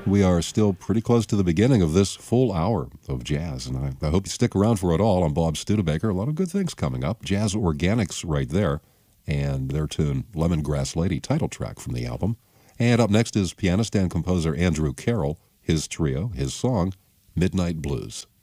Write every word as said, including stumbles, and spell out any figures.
we are still pretty close to the beginning of this full hour of jazz, and I, I hope you stick around for it all. I'm Bob Studebaker. A lot of good things coming up. Jazz Organics right there, and their tune Lemongrass Lady, title track from the album. And up next is pianist and composer Andrew Carroll, his trio, his song, Midnight Blues.